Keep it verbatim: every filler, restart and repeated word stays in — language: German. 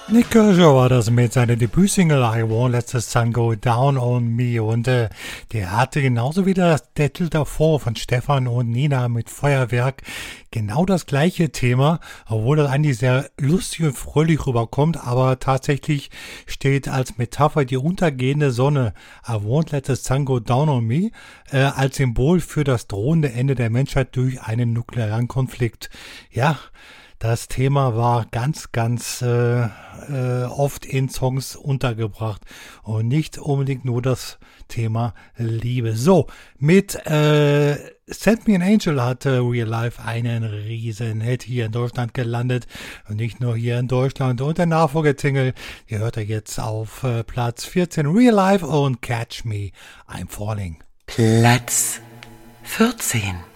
Nick Kershaw war das mit seiner Debütsingle I Won't Let the Sun Go Down on Me und äh, der hatte genauso wie das Titel davor von Stefan und Nina mit Feuerwerk genau das gleiche Thema, obwohl das eigentlich sehr lustig und fröhlich rüberkommt, aber tatsächlich steht als Metapher die untergehende Sonne I Won't Let the Sun Go Down on Me äh, als Symbol für das drohende Ende der Menschheit durch einen nuklearen Konflikt. Ja, das Thema war ganz, ganz äh, äh, oft in Songs untergebracht und nicht unbedingt nur das Thema Liebe. So, mit äh, Send Me an Angel hatte Real Life einen riesen Hit hier in Deutschland gelandet und nicht nur hier in Deutschland. Und der Nachfolgesingle, die hört ihr jetzt auf äh, Platz vierzehn, Real Life und Catch Me, I'm Falling. Platz vierzehn.